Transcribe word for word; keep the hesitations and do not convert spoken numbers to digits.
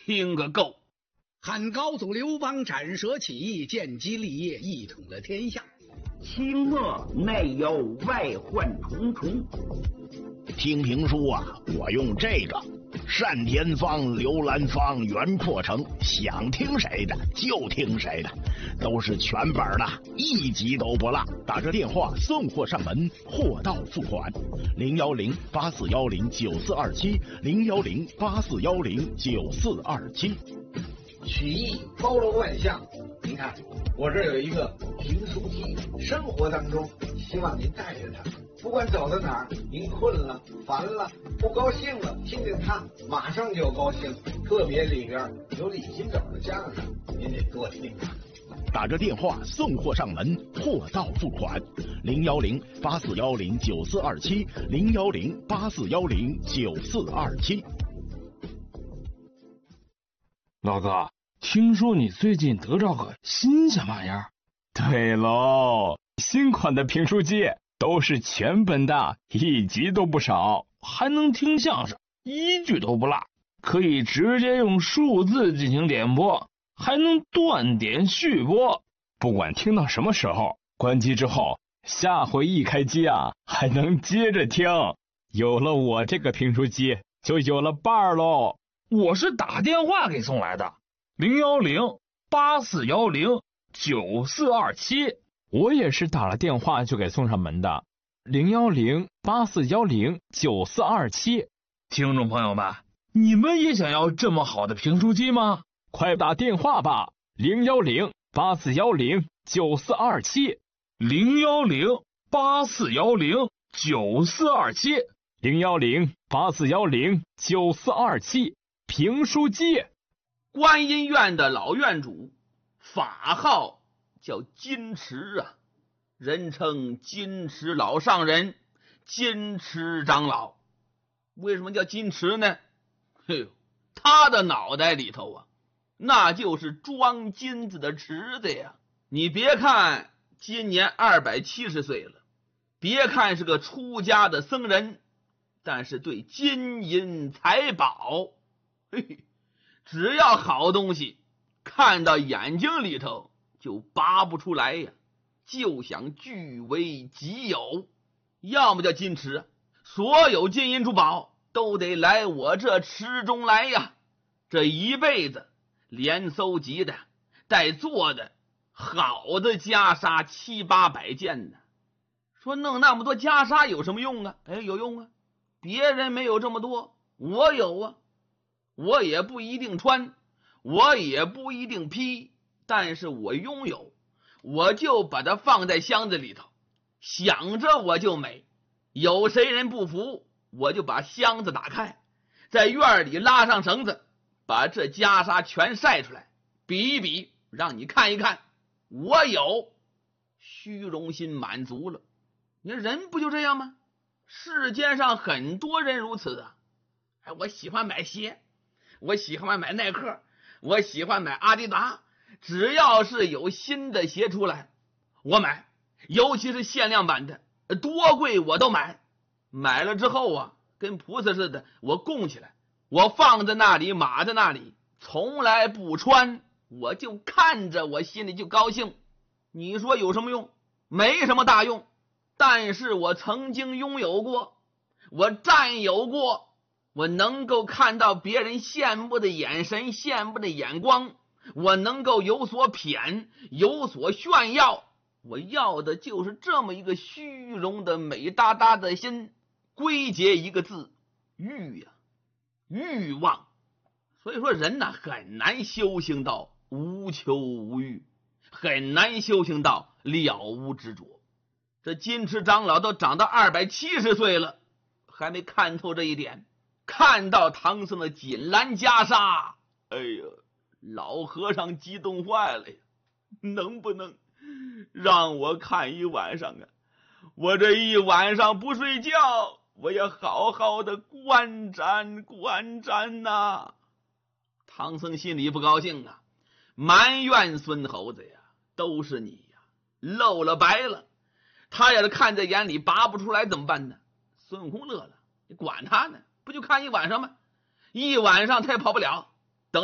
听个够！ 汉高祖刘邦斩蛇起义，建基立业，一统了天下。 清末内忧外患重重。 听评书啊，我用这个单田芳、刘兰芳、袁阔成，想听谁的就听谁的，都是全本的，一集都不落。打着电话送货上门，货到付款。零幺零八四幺零九四二七，零幺零八四幺零九四二七。 曲艺包罗万象，您看我这有一个评书机，生活当中希望您带着它，不管走到哪儿，您困了、烦了、不高兴了，听听它，马上就高兴。特别里边有李金斗的相声，您得多听啊。 打着电话送货上门，货到付款。零幺零八四幺零九四二七，零幺零八四幺零九四二七。 老哥，听说你最近得着个新鲜玩意儿？ 对喽，新款的评书机都是全本的，一集都不少， 还能听相声，一句都不落，可以直接用数字进行点播，还能断点续播。 不管听到什么时候，关机之后，下回一开机啊，还能接着听。有了我这个评书机，就有了伴儿喽。 我是打电话给送来的，零幺零八四幺零九四二七。 我也是打了电话就给送上门的，零幺零八四幺零九四二七。 听众朋友们，你们也想要这么好的评书机吗？ 快打电话吧，零幺零八四幺零九四二七， 零幺零八四幺零九四二七， 零幺零八四幺零九四二七。评书机。 观音院的老院主，法号叫金池啊，人称金池老上人、金池长老。为什么叫金池呢？嘿呦，他的脑袋里头啊，那就是装金子的池子呀。你别看今年二百七十岁了，别看是个出家的僧人，但是对金银财宝，嘿嘿，只要好东西看到眼睛里头就拔不出来呀，就想据为己有。要么叫金池，所有金银珠宝都得来我这池中来呀。这一辈子连搜集的带做的好的袈裟七八百件呢。说弄那么多袈裟有什么用啊？哎，有用啊，别人没有这么多，我有啊。我也不一定穿，我也不一定披，但是我拥有，我就把它放在箱子里头，想着我就美。有谁人不服，我就把箱子打开，在院里拉上绳子，把这袈裟全晒出来，比一比，让你看一看，我有。虚荣心满足了。你说人不就这样吗？世间上很多人如此啊。哎，我喜欢买鞋，我喜欢买耐克，我喜欢买阿迪达，只要是有新的鞋出来，我买，尤其是限量版的，多贵我都买。买了之后啊，跟菩萨似的，我供起来，我放在那里，码在那里，从来不穿，我就看着我心里就高兴。你说有什么用？没什么大用，但是我曾经拥有过，我占有过，我能够看到别人羡慕的眼神，羡慕的眼光，我能够有所谝，有所炫耀。我要的就是这么一个虚荣的美哒哒的心，归结一个字，欲呀、啊，欲望。所以说人呢，很难修行到无求无欲，很难修行到了无执着。这金池长老都长到二百七十岁了，还没看透这一点。看到唐僧的锦兰袈裟，哎呀，老和尚激动坏了呀！能不能让我看一晚上啊？我这一晚上不睡觉，我也好好的观瞻观瞻呐、啊！唐僧心里不高兴啊，埋怨孙猴子呀，都是你呀，漏了白了。他要是看在眼里拔不出来怎么办呢？孙悟空乐了，你管他呢，不就看一晚上吗？一晚上他也跑不了。